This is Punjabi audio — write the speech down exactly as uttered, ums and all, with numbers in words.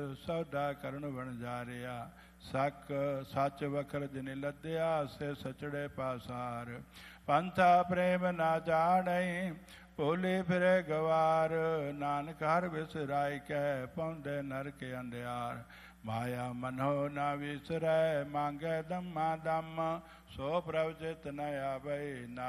ਸੌਦਾ ਕਰਨ ਵਣਜਾਰਿਆ। ਸੱਕ ਸੱਚ ਵਖਰ ਜਿਨ ਲੱਦਿਆ, ਸੇ ਸਚੜੇ ਪਾਸਾਰ। ਪੰਥਾ ਪ੍ਰੇਮ ਨਾ ਜਾਣਈ, ਭੋਲੇ ਫਿਰੇ ਗਵਾਰ। ਨਾਨਕ ਹਰ ਵਿਸਰਾਇ ਕੈ, ਪਹੁੰਚੇ ਨਰਕ ਅੰਧਿਆਰ। ਮਾਇਆ ਮਨੋ ਨਾ ਵਿਸਰੈ, ਮੰਗੈ ਦਮਾ ਦਮ। ਸੋ ਪ੍ਰਭ ਚਿਤ ਨ ਆਵੈ, ਨਾ